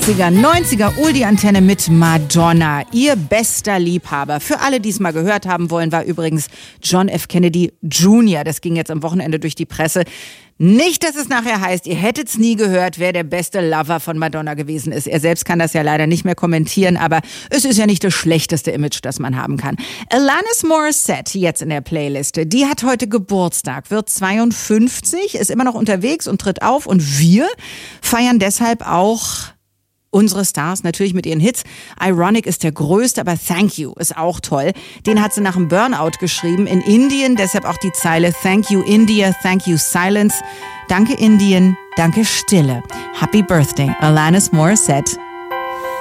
80er, 90er Oldie-Antenne mit Madonna, ihr bester Liebhaber. Für alle, die es mal gehört haben wollen, war übrigens John F. Kennedy Jr. Das ging jetzt am Wochenende durch die Presse. Nicht, dass es nachher heißt, ihr hättet's nie gehört, wer der beste Lover von Madonna gewesen ist. Er selbst kann das ja leider nicht mehr kommentieren, aber es ist ja nicht das schlechteste Image, das man haben kann. Alanis Morissette, jetzt in der Playliste, die hat heute Geburtstag, wird 52, ist immer noch unterwegs und tritt auf. Und wir feiern deshalb auch unsere Stars, natürlich mit ihren Hits. Ironic ist der größte, aber Thank You ist auch toll. Den hat sie nach einem Burnout geschrieben in Indien, deshalb auch die Zeile Thank You India, Thank You Silence. Danke Indien, danke Stille. Happy Birthday, Alanis Morissette.